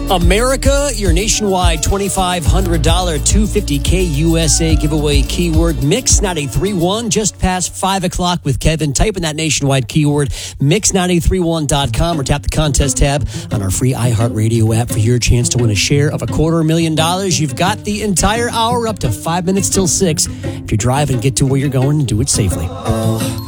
America, your nationwide $2,500 250K USA giveaway keyword Mix 931 just past 5 o'clock with Kevin. Type in that nationwide keyword mix931.com or tap the contest tab on our free iHeartRadio app for your chance to win a share of $250,000. You've got the entire hour up to 5 minutes till 6. If you're driving, get to where you're going and do it safely.